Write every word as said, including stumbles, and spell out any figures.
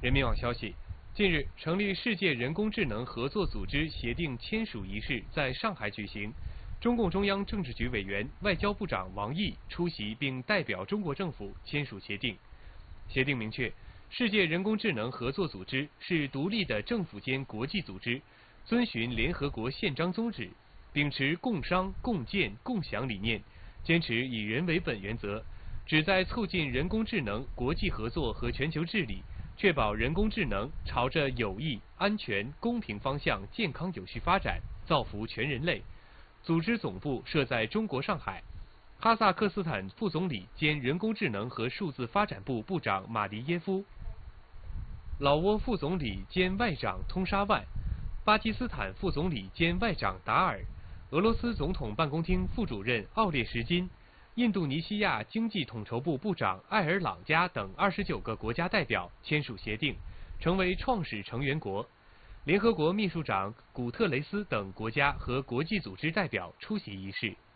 人民网消息，近日，成立世界人工智能合作组织协定签署仪式在上海举行。中共中央政治局委员、外交部长王毅出席并代表中国政府签署协定。协定明确，世界人工智能合作组织是独立的政府间国际组织，遵循联合国宪章宗旨，秉持共商、共建、共享理念，坚持以人为本原则，旨在促进人工智能国际合作和全球治理，确保人工智能朝着有益、安全、公平方向健康有序发展，造福全人类。组织总部设在中国上海。哈萨克斯坦副总理兼人工智能和数字发展部部长马迪耶夫，老挝副总理兼外长通沙万，巴基斯坦副总理兼外长达尔，俄罗斯总统办公厅副主任奥列什金，印度尼西亚经济统筹部部长艾尔朗加等二十九个国家代表签署协定，成为创始成员国。联合国秘书长古特雷斯等国家和国际组织代表出席仪式。